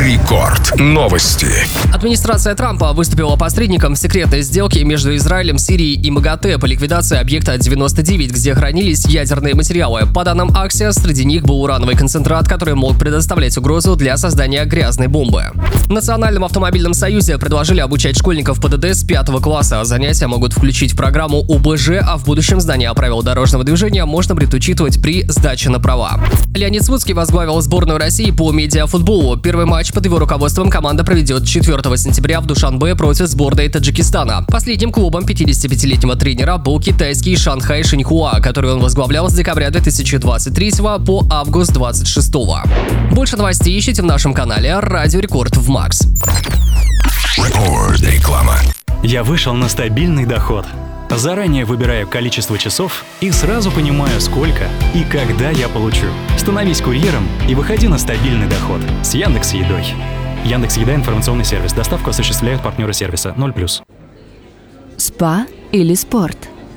Рекорд. Новости. Администрация Трампа выступила посредником в секретной сделке между Израилем, Сирией и МАГАТЭ по ликвидации объекта 99, где хранились ядерные материалы. По данным Axios, среди них был урановый концентрат, который мог предоставлять угрозу для создания грязной бомбы. В Национальном автомобильном союзе предложили обучать школьников ПДД с 5 класса. Занятия могут включить в программу ОБЖ, а в будущем знания правил дорожного движения можно будет учитывать при сдаче на права. Леонид Слуцкий возглавил сборную России по медиафутболу. Первый матч под его руководством команда проведет 4 сентября в Душанбе против сборной Таджикистана. Последним клубом 55-летнего тренера был китайский Шанхай Шиньхуа, который он возглавлял с декабря 2023 по август 2026. Больше новостей ищите в нашем канале Радио Рекорд в Макс. Реклама. Я вышел на стабильный доход. Заранее выбираю количество часов и сразу понимаю, сколько и когда я получу. Становись курьером и выходи на стабильный доход с Яндекс.Едой. Яндекс.Еда — информационный сервис. Доставку осуществляют партнеры сервиса 0+. СПА или спорт?